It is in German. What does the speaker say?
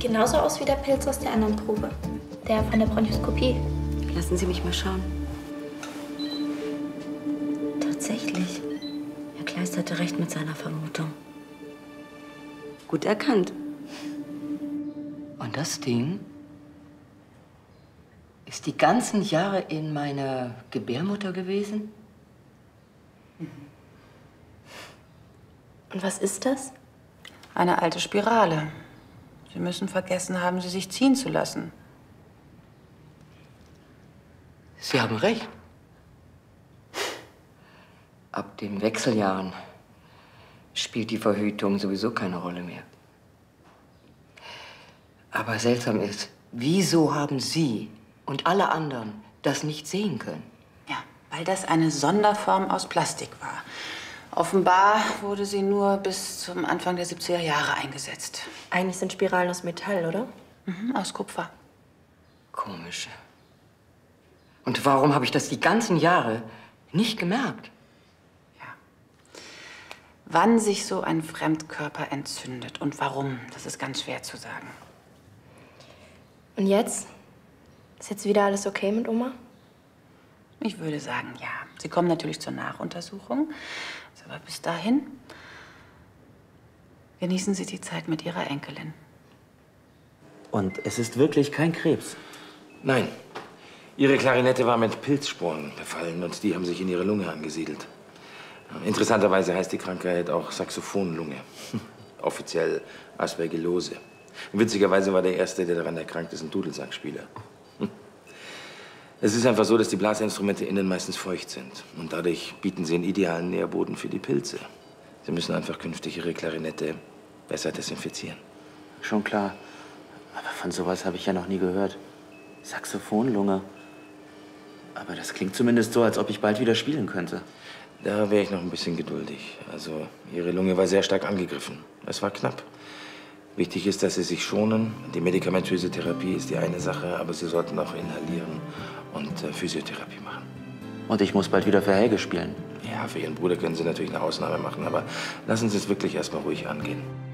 genauso aus wie der Pilz aus der anderen Probe. Der von der Bronchoskopie. Lassen Sie mich mal schauen. Tatsächlich. Herr Kleist hatte recht mit seiner Vermutung. Gut erkannt. Und das Ding ist die ganzen Jahre in meiner Gebärmutter gewesen? Und was ist das? Eine alte Spirale. Sie müssen vergessen haben, sie sich ziehen zu lassen. Sie haben recht. Ab den Wechseljahren spielt die Verhütung sowieso keine Rolle mehr. Aber seltsam ist, wieso haben Sie und alle anderen das nicht sehen können? Ja, weil das eine Sonderform aus Plastik war. Offenbar wurde sie nur bis zum Anfang der 70er Jahre eingesetzt. Eigentlich sind Spiralen aus Metall, oder? Mhm, aus Kupfer. Komisch. Und warum habe ich das die ganzen Jahre nicht gemerkt? Ja. Wann sich so ein Fremdkörper entzündet und warum, das ist ganz schwer zu sagen. Und jetzt? Ist jetzt wieder alles okay mit Oma? Ich würde sagen, ja. Sie kommen natürlich zur Nachuntersuchung. Aber bis dahin genießen Sie die Zeit mit Ihrer Enkelin. Und es ist wirklich kein Krebs? Nein. Ihre Klarinette war mit Pilzsporen befallen und die haben sich in ihre Lunge angesiedelt. Interessanterweise heißt die Krankheit auch Saxophonlunge. Offiziell Aspergillose. Witzigerweise war der Erste, der daran erkrankt ist, ein Dudelsackspieler. Es ist einfach so, dass die Blasinstrumente innen meistens feucht sind. Und dadurch bieten sie einen idealen Nährboden für die Pilze. Sie müssen einfach künftig Ihre Klarinette besser desinfizieren. Schon klar. Aber von sowas habe ich ja noch nie gehört. Saxophonlunge. Aber das klingt zumindest so, als ob ich bald wieder spielen könnte. Da wäre ich noch ein bisschen geduldig. Also, Ihre Lunge war sehr stark angegriffen. Es war knapp. Wichtig ist, dass Sie sich schonen. Die medikamentöse Therapie ist die eine Sache, aber Sie sollten auch inhalieren und Physiotherapie machen. Und ich muss bald wieder für Helge spielen. Ja, für Ihren Bruder können Sie natürlich eine Ausnahme machen, aber lassen Sie es wirklich erst mal ruhig angehen.